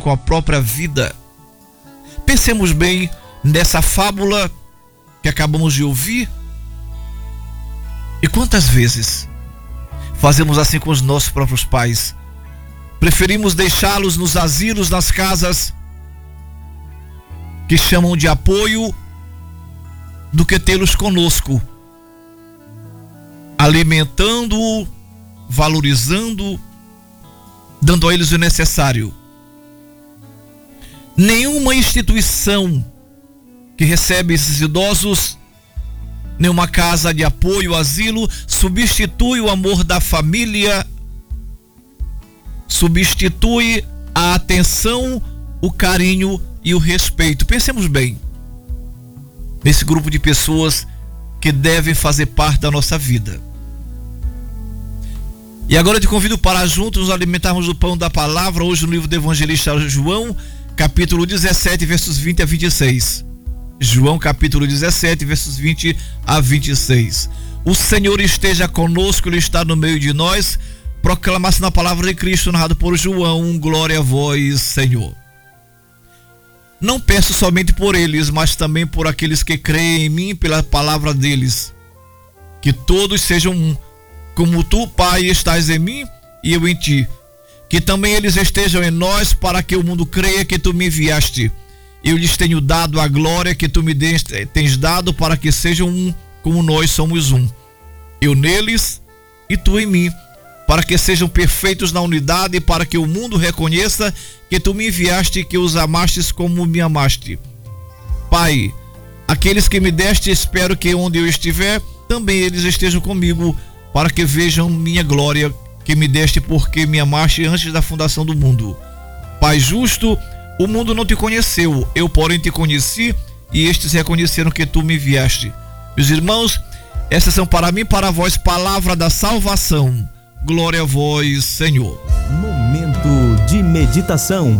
com a própria vida. Pensemos bem nessa fábula que acabamos de ouvir. E quantas vezes fazemos assim com os nossos próprios pais? Preferimos deixá-los nos asilos, nas casas que chamam de apoio, do que tê-los conosco, alimentando, valorizando, dando a eles o necessário. Nenhuma instituição que recebe esses idosos, nenhuma casa de apoio, asilo, substitui o amor da família, substitui a atenção, o carinho e o respeito. Pensemos bem nesse grupo de pessoas que devem fazer parte da nossa vida. E agora eu te convido para juntos nos alimentarmos do pão da palavra, hoje no livro do evangelista João, capítulo 17, versos 20 a 26. João, capítulo 17, versos 20 a 26. O Senhor esteja conosco, Ele está no meio de nós. Proclamação da palavra de Cristo, narrado por João. Glória a vós, Senhor. Não peço somente por eles, mas também por aqueles que creem em mim pela palavra deles. Que todos sejam um, como tu, Pai, estás em mim e eu em ti. Que também eles estejam em nós, para que o mundo creia que tu me enviaste. Eu lhes tenho dado a glória que tu me tens dado, para que sejam um, como nós somos um. Eu neles e tu em mim, para que sejam perfeitos na unidade, para que o mundo reconheça que tu me enviaste e que os amastes como me amaste. Pai, aqueles que me deste, espero que onde eu estiver, também eles estejam comigo, para que vejam minha glória que me deste, porque me amaste antes da fundação do mundo. Pai justo, o mundo não te conheceu, eu porém te conheci, e estes reconheceram que tu me enviaste. Meus irmãos, essas são para mim e para vós palavra da salvação. Glória a vós, Senhor. Momento de meditação.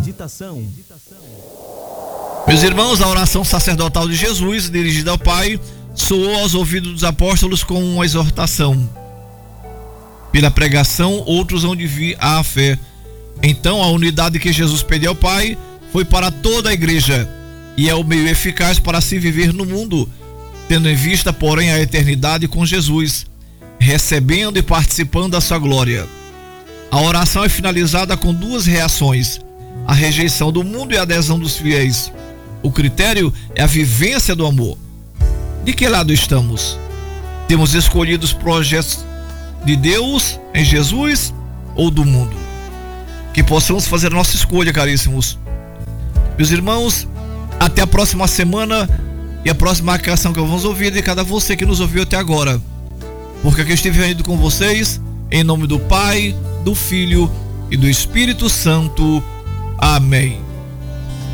Meus irmãos, a oração sacerdotal de Jesus, dirigida ao Pai, soou aos ouvidos dos apóstolos com uma exortação. Pela pregação, outros hão de vir à fé. Então, a unidade que Jesus pediu ao Pai foi para toda a igreja, e é o meio eficaz para se viver no mundo, tendo em vista, porém, a eternidade com Jesus, recebendo e participando da sua glória. A oração é finalizada com duas reações: a rejeição do mundo e a adesão dos fiéis. O critério é a vivência do amor. De que lado estamos? Temos escolhido os projetos de Deus em Jesus ou do mundo? Que possamos fazer a nossa escolha, caríssimos. Meus irmãos, até a próxima semana e a próxima canção que vamos ouvir de cada você que nos ouviu até agora. Porque aqui eu estive reunido com vocês, em nome do Pai, do Filho e do Espírito Santo. Amém.